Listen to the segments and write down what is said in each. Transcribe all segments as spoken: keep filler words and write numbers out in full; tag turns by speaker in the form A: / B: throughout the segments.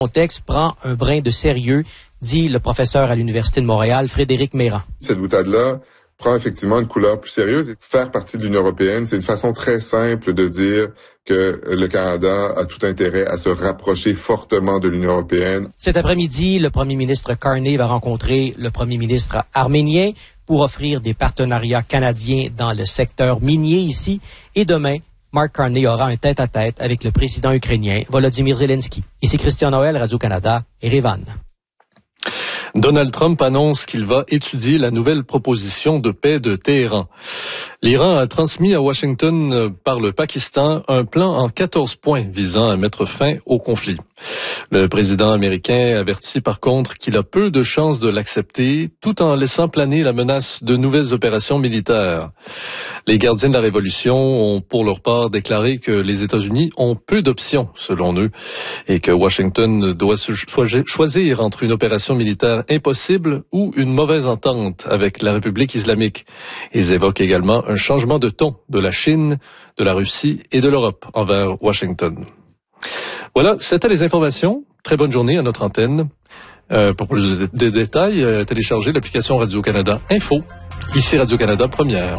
A: Mon texte prend un brin de sérieux, dit le professeur à l'Université de Montréal, Frédéric Meyran.
B: Cette boutade-là prend effectivement une couleur plus sérieuse. Faire partie de l'Union européenne, c'est une façon très simple de dire que le Canada a tout intérêt à se rapprocher fortement de l'Union européenne.
A: Cet après-midi, le premier ministre Carney va rencontrer le premier ministre arménien pour offrir des partenariats canadiens dans le secteur minier ici. Et demain, Mark Carney aura un tête-à-tête avec le président ukrainien Volodymyr Zelensky. Ici Christian Noël, Radio-Canada, Erevan.
C: Donald Trump annonce qu'il va étudier la nouvelle proposition de paix de Téhéran. L'Iran a transmis à Washington par le Pakistan un plan en quatorze points visant à mettre fin au conflit. Le président américain avertit par contre qu'il a peu de chances de l'accepter, tout en laissant planer la menace de nouvelles opérations militaires. Les gardiens de la Révolution ont pour leur part déclaré que les États-Unis ont peu d'options, selon eux, et que Washington doit choisir entre une opération militaire impossible ou une mauvaise entente avec la République islamique. Ils évoquent également un changement de ton de la Chine, de la Russie et de l'Europe envers Washington. Voilà, c'était les informations. Très bonne journée à notre antenne. Euh, pour plus de, de détails, euh, téléchargez l'application Radio-Canada Info. Ici Radio-Canada Première.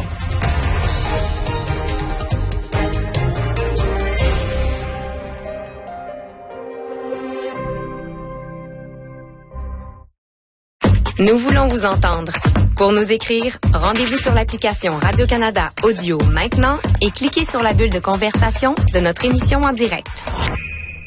D: Nous voulons vous entendre. Pour nous écrire, rendez-vous sur l'application Radio-Canada Audio maintenant et cliquez sur la bulle de conversation de notre émission en direct.